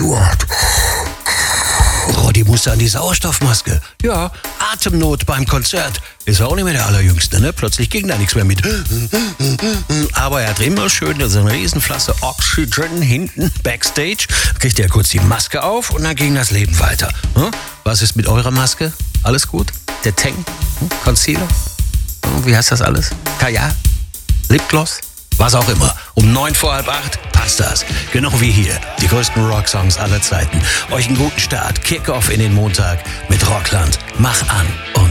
Stuart. Oh, die musste an die Sauerstoffmaske. Ja, Atemnot beim Konzert. Ist auch nicht mehr der Allerjüngste, ne? Plötzlich ging da nichts mehr mit. Aber er hat immer schön so eine Riesenflasche Oxygen hinten, Backstage. Kriegt er kurz die Maske auf und dann ging das Leben weiter. Was ist mit eurer Maske? Alles gut? Der Tang? Concealer? Wie heißt das alles? Kajal? Lipgloss? Was auch immer. Um 7:45 passt das. Genau wie hier. Die größten Rocksongs aller Zeiten. Euch einen guten Start. Kick-Off in den Montag mit Rockland. Mach an und